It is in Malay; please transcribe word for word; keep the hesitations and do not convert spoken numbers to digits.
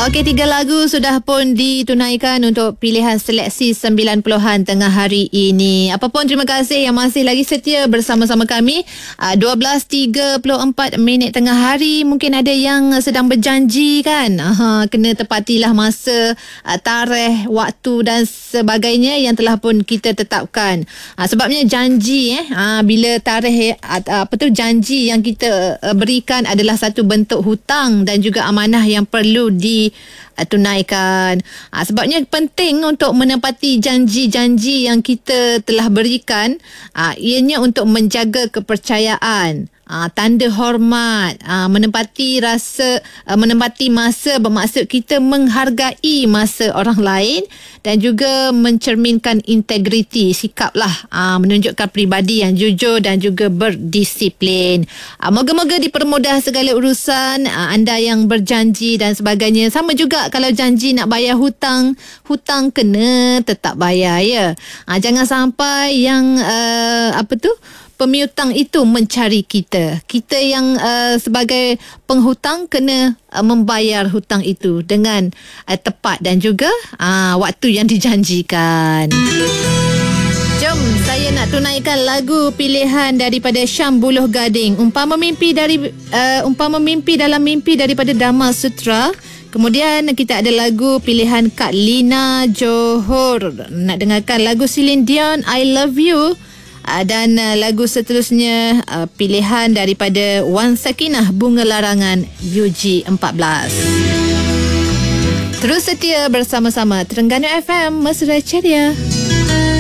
Okey, tiga lagu sudah pun ditunaikan untuk pilihan seleksi sembilan puluhan tengah hari ini. Apapun, terima kasih yang masih lagi setia bersama-sama kami. dua belas tiga puluh empat minit tengah hari. Mungkin ada yang sedang berjanji kan, Aha, kena tepatilah masa, tarikh, waktu dan sebagainya yang telah pun kita tetapkan. Sebabnya janji eh bila tarikh apa tu janji yang kita berikan adalah satu bentuk hutang dan juga amanah yang perlu di Uh, tunaikan. Uh, sebabnya penting untuk menepati janji-janji yang kita telah berikan. Uh, ianya untuk menjaga kepercayaan, uh, tanda hormat, uh, menepati rasa, uh, menepati masa bermaksud kita menghargai masa orang lain dan juga mencerminkan integriti, sikap lah, uh, menunjukkan peribadi yang jujur dan juga berdisiplin. Uh, moga-moga dipermudah segala urusan, uh, anda yang berjanji dan sebagainya. Sama juga kalau janji nak bayar hutang, hutang kena tetap bayar ya. Ha, jangan sampai yang uh, apa tu pemiutang itu mencari kita. Kita yang uh, sebagai penghutang kena uh, membayar hutang itu dengan uh, tepat dan juga uh, waktu yang dijanjikan. Jom, saya nak tunaikan lagu pilihan daripada Syam Buloh Gading. Umpama mimpi dari uh, umpama mimpi dalam mimpi daripada Dharma Sutra. Kemudian kita ada lagu pilihan Kak Lina Johor. Nak dengarkan lagu Celine Dion, I Love You. Dan lagu seterusnya pilihan daripada Wan Sakinah, Bunga Larangan, U G empat belas. Terus setia bersama-sama Terengganu F M, Mesra Ceria.